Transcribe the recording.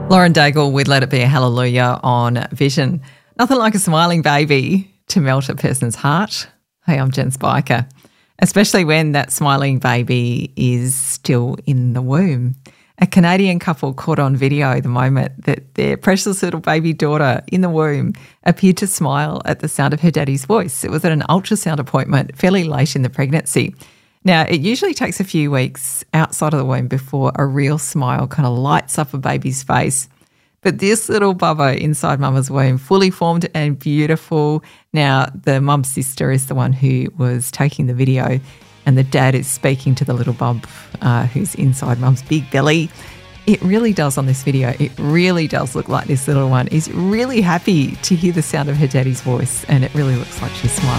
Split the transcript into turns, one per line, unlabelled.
Lauren Daigle with Let It Be a Hallelujah on Vision. Nothing like a smiling baby to melt a person's heart. Hey, I'm Jen Spiker. Especially when that smiling baby is still in the womb. A Canadian couple caught on video the moment that their precious little baby daughter in the womb appeared to smile at the sound of her daddy's voice. It was at an ultrasound appointment fairly late in the pregnancy. Now, it usually takes a few weeks outside of the womb before a real smile kind of lights up a baby's face. But this little bubba inside mama's womb, fully formed and beautiful. Now, the mum's sister is the one who was taking the video, and the dad is speaking to the little bub who's inside mum's big belly. It really does on this video. It really does look like this little one is really happy to hear the sound of her daddy's voice, and it really looks like she's smiling.